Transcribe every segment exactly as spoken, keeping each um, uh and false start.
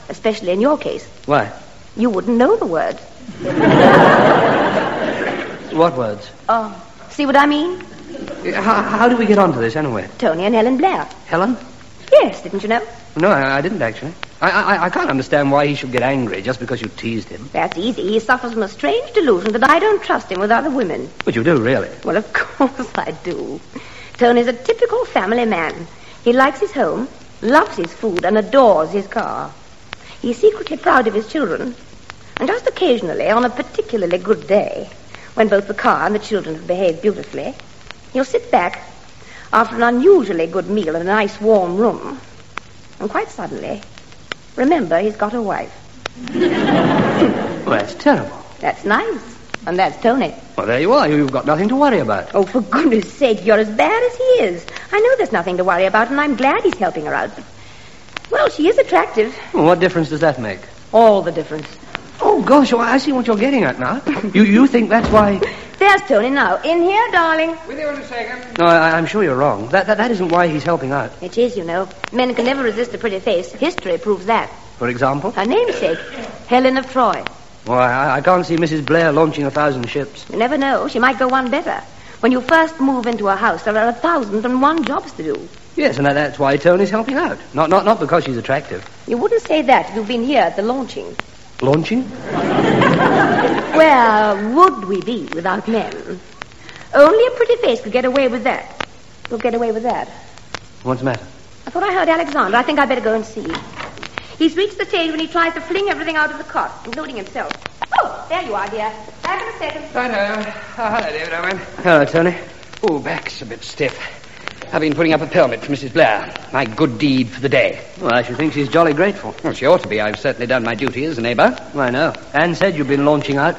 especially in your case. Why? You wouldn't know the word. What words? Oh, see what I mean? How, how did we get onto this, anyway? Tony and Helen Blair. Helen? Yes, didn't you know? No, I, I didn't, actually. I, I, I can't understand why he should get angry just because you teased him. That's easy. He suffers from a strange delusion that I don't trust him with other women. But you do, really? Well, of course I do. Tony's a typical family man. He likes his home, loves his food, and adores his car. He's secretly proud of his children. And just occasionally, on a particularly good day, when both the car and the children have behaved beautifully, he'll sit back after an unusually good meal in a nice warm room, and quite suddenly remember he's got a wife. Well, that's terrible. That's nice. And that's Tony. Well, there you are. You've got nothing to worry about. Oh, for goodness sake, you're as bad as he is. I know there's nothing to worry about, and I'm glad he's helping her out. But, well, she is attractive. Well, what difference does that make? All the difference. Oh, gosh, well, I see what you're getting at now. you you think that's why... There's Tony now. In here, darling. With you in a second. No, I, I'm sure you're wrong. That, that that isn't why he's helping out. It is, you know. Men can never resist a pretty face. History proves that. For example? Her namesake, Helen of Troy. Well, I, I can't see Missus Blair launching a thousand ships. You never know. She might go one better. When you first move into a house, there are a thousand and one jobs to do. Yes, and that, that's why Tony's helping out. Not, not, not because she's attractive. You wouldn't say that if you've been here at the launching. Launching? Where would we be without men? Only a pretty face could get away with that. Could get away with that. What's the matter? I thought I heard Alexander. I think I'd better go and see. He's reached the stage when he tries to fling everything out of the cot, including himself. Oh, there you are, dear. Back in a second. I know. Oh, hello, David Owen. Hello, Tony. Oh, back's a bit stiff. I've been putting up a permit for Missus Blair. My good deed for the day. Well, I should think she's jolly grateful. Well, she ought to be. I've certainly done my duty as a neighbour. Well, I know. Anne said you've been launching out.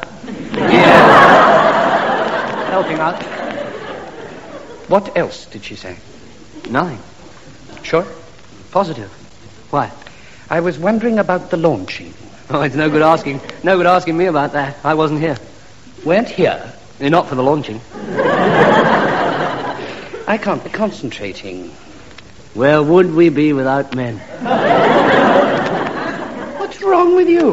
Yeah. Helping out. What else did she say? Nothing. Sure? Positive. Why? I was wondering about the launching. Oh, it's no good asking. No good asking me about that. I wasn't here. Weren't here? You're not for the launching. I can't be concentrating. Where would we be without men? What's wrong with you?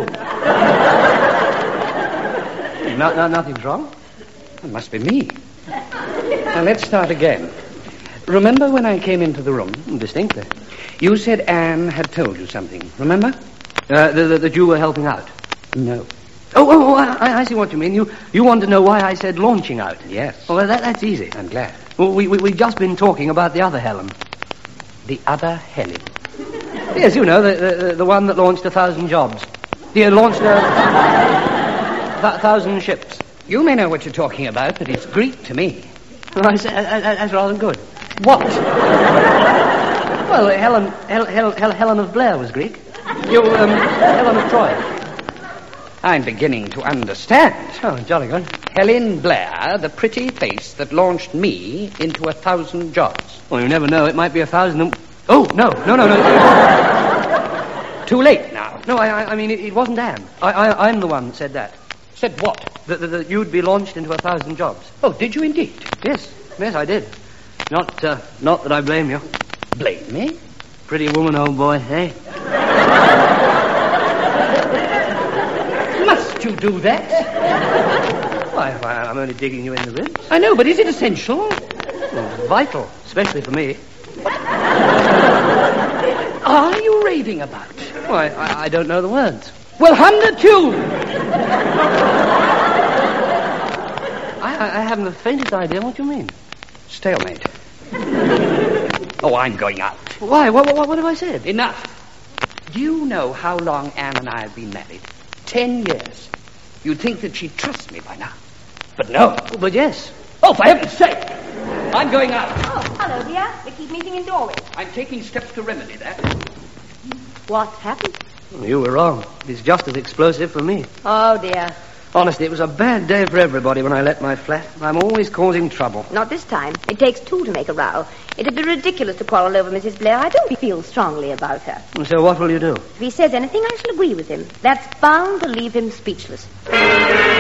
No, no, nothing's wrong. It must be me. Now, let's start again. Remember when I came into the room? Distinctly. You said Anne had told you something. Remember? Uh, that, that you were helping out. No. Oh, oh, oh I, I see what you mean. You you want to know why I said launching out? Yes. Well, that, that's easy. I'm glad. Well, we, we, we've just been talking about the other Helen. The other Helen? Yes, you know, the, the, the one that launched a thousand jobs. He had launched a th- thousand ships. You may know what you're talking about, but it's Greek to me. Well, I say, uh, uh, that's rather good. What? Well, Helen, Hel, Hel, Hel, Helen of Blair was Greek. You, um, Helen of Troy. I'm beginning to understand. Oh, jolly good. Helen Blair, the pretty face that launched me into a thousand jobs. Well, you never know. It might be a thousand and... Oh, no, no, no, no. Too late now. No, I, I, I mean, it, it wasn't Anne. I, I, I'm the one that said that. Said what? That, that, that you'd be launched into a thousand jobs. Oh, did you indeed? Yes, yes, I did. Not, uh, not that I blame you. Blame me? Pretty woman, old boy, eh? Must you do that? Why, why, I'm only digging you in the ribs. I know, but is it essential? Well, vital, especially for me. What are you raving about? Why, I, I don't know the words. Well, under two. I, I haven't the faintest idea what you mean. Stalemate. Oh, I'm going out. Why? What, what, what have I said? Enough. Do you know how long Anne and I have been married? Ten years. You'd think that she'd trust me by now. But no. Oh, but yes. Oh, for heaven's sake. I'm going out. Oh, hello, dear. We keep meeting in doorways. I'm taking steps to remedy that. What happened? You were wrong. It's just as explosive for me. Oh, dear. Honestly, it was a bad day for everybody when I let my flat. I'm always causing trouble. Not this time. It takes two to make a row. It'd be ridiculous to quarrel over Missus Blair. I don't feel strongly about her. So what will you do? If he says anything, I shall agree with him. That's bound to leave him speechless.